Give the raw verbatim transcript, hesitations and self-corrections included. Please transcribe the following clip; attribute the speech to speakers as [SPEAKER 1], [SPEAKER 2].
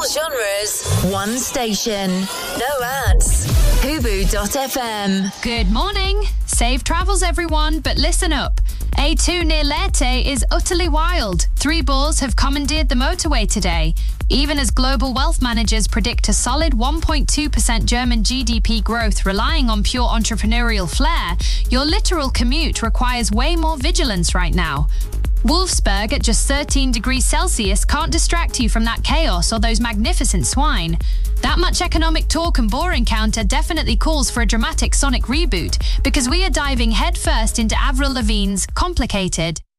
[SPEAKER 1] All genres, one station. No ads. Hubu dot f m.
[SPEAKER 2] Good morning. Safe travels, everyone, but listen up. A two near Leyte is utterly wild. Three bulls have commandeered the motorway today. Even as global wealth managers predict a solid one point two percent German G D P growth relying on pure entrepreneurial flair, your literal commute requires way more vigilance right now. Wolfsburg at just thirteen degrees Celsius can't distract you from that chaos or those magnificent swine. That much economic talk and bore encounter definitely calls for a dramatic sonic reboot, because we are diving headfirst into Avril Lavigne's Complicated.